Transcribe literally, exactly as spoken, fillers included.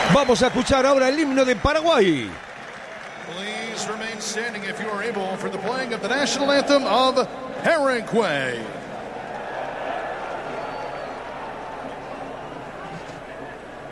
Vamos a escuchar ahora el himno de Paraguay. Please remain standing if you are able for the playing of the national anthem of Paraguay.